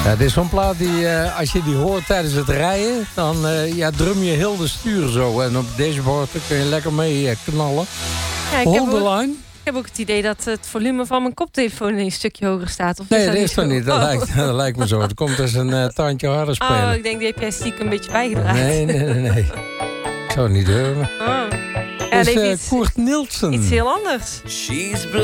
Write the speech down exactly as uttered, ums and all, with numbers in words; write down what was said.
Ja, dit is zo'n plaat die, uh, als je die hoort tijdens het rijden... dan uh, ja, drum je heel de stuur zo. En op het dashboard kun je lekker mee uh, knallen. Ja, ik Hold heb the ook, line. Ik heb ook het idee dat het volume van mijn koptelefoon een stukje hoger staat. Of Nee, is dat, dat niet is toch zo? niet. Dat, Oh. lijkt, dat lijkt me zo. Het komt als een uh, tandje harder spelen. Oh, ik denk, die heb jij stiekem een beetje bijgedragen. Nee, nee, nee. nee. Ik zou het niet durven. Oh. Ja, Dus dat uh, is iets, Koert Nielsen. iets heel anders. She's